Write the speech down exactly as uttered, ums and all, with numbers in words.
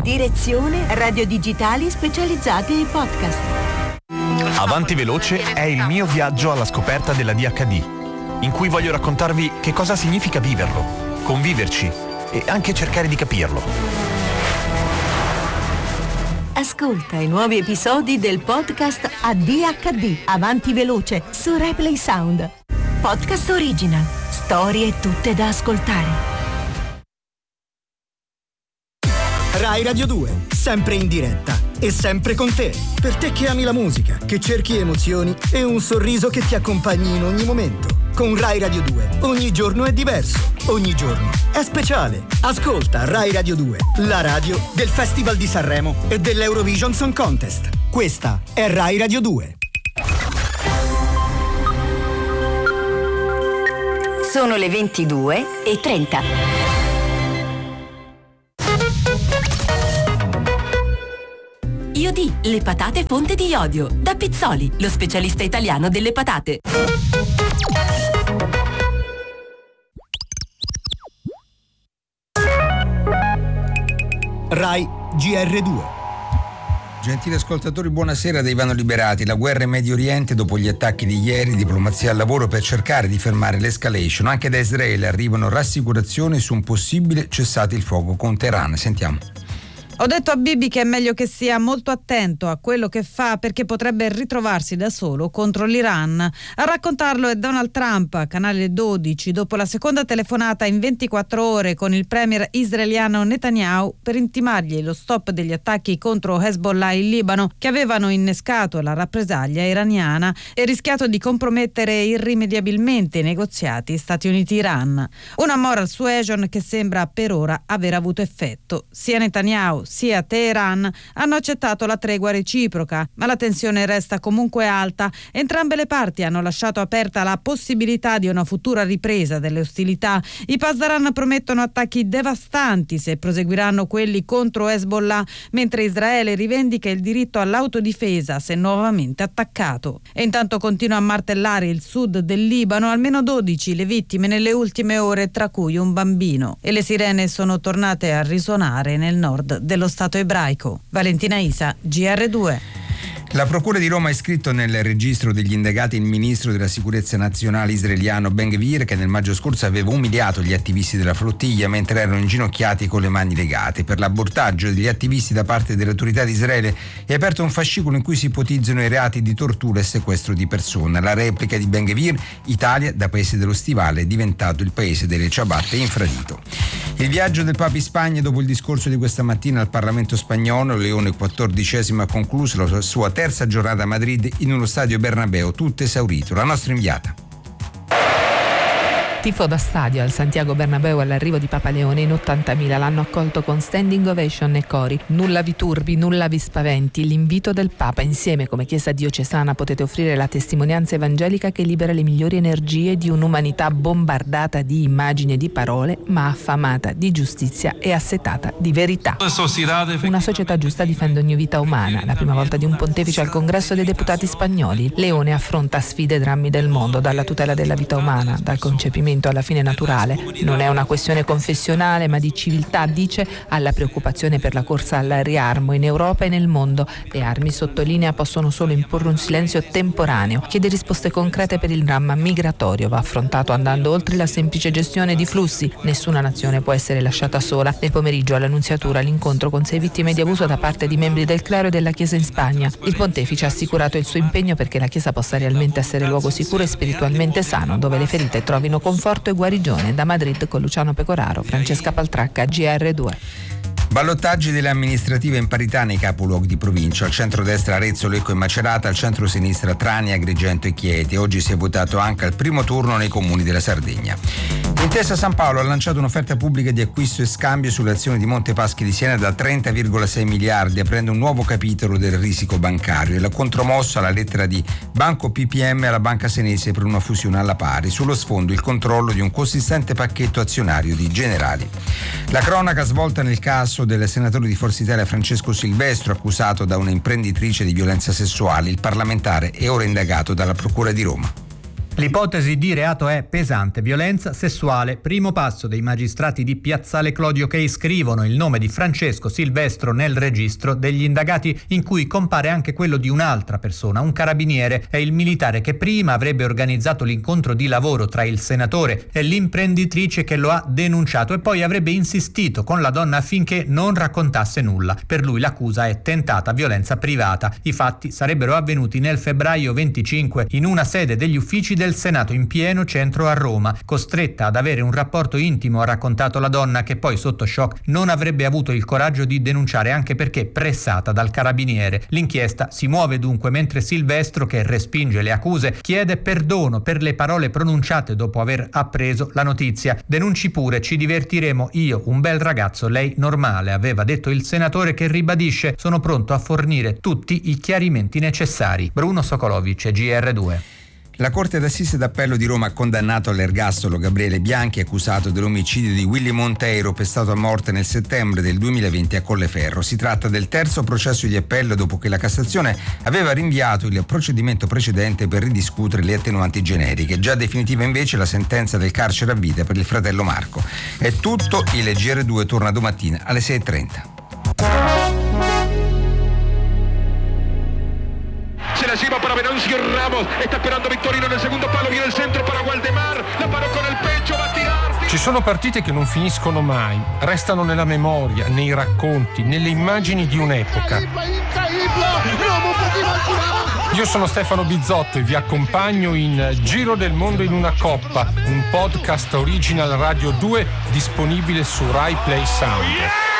Direzione Radio Digitali specializzati ai podcast. Avanti Veloce è il mio viaggio alla scoperta della D H D, in cui voglio raccontarvi che cosa significa viverlo, conviverci e anche cercare di capirlo. Ascolta i nuovi episodi del podcast A D H D, Avanti Veloce, su Replay Sound. Podcast original, storie tutte da ascoltare. Rai Radio due, sempre in diretta e sempre con te. Per te che ami la musica, che cerchi emozioni e un sorriso che ti accompagni in ogni momento. Con Rai Radio due, ogni giorno è diverso, ogni giorno è speciale. Ascolta Rai Radio due, la radio del Festival di Sanremo e dell'Eurovision Song Contest. Questa è Rai Radio due. Sono le ventidue e trenta. Iodi, le patate fonte di iodio. Da Pizzoli, lo specialista italiano delle patate. Rai G R due. Gentili ascoltatori, buonasera da Ivano Liberati. La guerra in Medio Oriente dopo gli attacchi di ieri, diplomazia al lavoro per cercare di fermare l'escalation. Anche da Israele arrivano rassicurazioni su un possibile cessate il fuoco con Teheran. Sentiamo. Ho detto a Bibi che è meglio che sia molto attento a quello che fa perché potrebbe ritrovarsi da solo contro l'Iran. A raccontarlo è Donald Trump, canale dodici, dopo la seconda telefonata in ventiquattro ore con il premier israeliano Netanyahu per intimargli lo stop degli attacchi contro Hezbollah in Libano che avevano innescato la rappresaglia iraniana e rischiato di compromettere irrimediabilmente i negoziati Stati Uniti-Iran. Una moral suasion che sembra per ora aver avuto effetto. Sia Netanyahu sia Teheran hanno accettato la tregua reciproca, ma la tensione resta comunque alta. Entrambe le parti hanno lasciato aperta la possibilità di una futura ripresa delle ostilità. I Pasdaran promettono attacchi devastanti se proseguiranno quelli contro Hezbollah, mentre Israele rivendica il diritto all'autodifesa se nuovamente attaccato. E intanto continua a martellare il sud del Libano, almeno dodici le vittime nelle ultime ore, tra cui un bambino. E le sirene sono tornate a risuonare nel nord dello Stato ebraico. Valentina Isa, G R due. La Procura di Roma ha iscritto nel registro degli indagati il ministro della sicurezza nazionale israeliano Ben-Gvir, che nel maggio scorso aveva umiliato gli attivisti della flottiglia mentre erano inginocchiati con le mani legate. Per l'abordaggio degli attivisti da parte delle autorità di Israele è aperto un fascicolo in cui si ipotizzano i reati di tortura e sequestro di persona. La replica di Ben-Gvir: Italia, da paese dello stivale, è diventato il paese delle ciabatte infradito. Il viaggio del Papa in Spagna dopo il discorso di questa mattina al Parlamento spagnolo. Leone quattordicesimo ha concluso la sua terza giornata a Madrid in uno stadio Bernabéu tutto esaurito. La nostra inviata. Tifo da stadio al Santiago Bernabéu all'arrivo di Papa Leone in ottantamila l'hanno accolto con standing ovation e cori. Nulla vi turbi, nulla vi spaventi, l'invito del Papa. Insieme come Chiesa diocesana potete offrire la testimonianza evangelica che libera le migliori energie di un'umanità bombardata di immagini e di parole, ma affamata di giustizia e assetata di verità. Una società giusta difende ogni vita umana. La prima volta di un pontefice al congresso dei deputati spagnoli. Leone affronta sfide e drammi del mondo, dalla tutela della vita umana, dal concepimento alla fine naturale. Non è una questione confessionale ma di civiltà, dice, alla preoccupazione per la corsa al riarmo in Europa e nel mondo. Le armi, sottolinea, possono solo imporre un silenzio temporaneo. Chiede risposte concrete per il dramma migratorio. Va affrontato andando oltre la semplice gestione di flussi. Nessuna nazione può essere lasciata sola. Nel pomeriggio all'Annunziatura l'incontro con sei vittime di abuso da parte di membri del clero e della Chiesa in Spagna. Il pontefice ha assicurato il suo impegno perché la Chiesa possa realmente essere luogo sicuro e spiritualmente sano, dove le ferite trovino conforto e guarigione. Da Madrid con Luciano Pecoraro, Francesca Paltracca, G R due. Ballottaggi delle amministrative in parità nei capoluoghi di provincia. Al centro-destra Arezzo, Lecco e Macerata, al centro-sinistra Trani, Agrigento e Chieti. Oggi si è votato anche al primo turno nei comuni della Sardegna. Intesa San Paolo ha lanciato un'offerta pubblica di acquisto e scambio sulle azioni di Monte Paschi di Siena da trenta virgola sei miliardi, aprendo un nuovo capitolo del risico bancario. E la contromossa alla lettera di Banco P P M alla Banca Senese per una fusione alla pari. Sullo sfondo il controllo di un consistente pacchetto azionario di Generali. La cronaca svolta nel caso del senatore di Forza Italia Francesco Silvestro, accusato da una imprenditrice di violenza sessuale. Il parlamentare è ora indagato dalla Procura di Roma. L'ipotesi di reato è pesante violenza sessuale, primo passo dei magistrati di Piazzale Clodio che iscrivono il nome di Francesco Silvestro nel registro degli indagati, in cui compare anche quello di un'altra persona, un carabiniere. È il militare che prima avrebbe organizzato l'incontro di lavoro tra il senatore e l'imprenditrice che lo ha denunciato e poi avrebbe insistito con la donna affinché non raccontasse nulla. Per lui l'accusa è tentata violenza privata. I fatti sarebbero avvenuti nel febbraio venticinque in una sede degli uffici del Senato in pieno centro a Roma. Costretta ad avere un rapporto intimo, ha raccontato la donna, che poi sotto shock non avrebbe avuto il coraggio di denunciare, anche perché pressata dal carabiniere. L'inchiesta si muove dunque mentre Silvestro, che respinge le accuse, chiede perdono per le parole pronunciate dopo aver appreso la notizia. Denunci pure, ci divertiremo, io un bel ragazzo, lei normale, aveva detto il senatore, che ribadisce: sono pronto a fornire tutti i chiarimenti necessari. Bruno Sokolovic, G R due. La Corte d'Assise d'Appello di Roma ha condannato all'ergastolo Gabriele Bianchi, accusato dell'omicidio di Willy Monteiro, pestato a morte nel settembre del duemilaventi a Colleferro. Si tratta del terzo processo di appello dopo che la Cassazione aveva rinviato il procedimento precedente per ridiscutere le attenuanti generiche. Già definitiva invece la sentenza del carcere a vita per il fratello Marco. È tutto, il G R due torna domattina alle sei e trenta. Se la lleva para Venancio Ramos, está esperando Victorino nel secondo palo, viene il centro para Waldemar, la parò con il pecho, va a tirar. Ci sono partite che non finiscono mai, restano nella memoria, nei racconti, nelle immagini di un'epoca. Io sono Stefano Bizzotto e vi accompagno in Giro del Mondo in una Coppa, un podcast original Radio due disponibile su Rai Play Sound.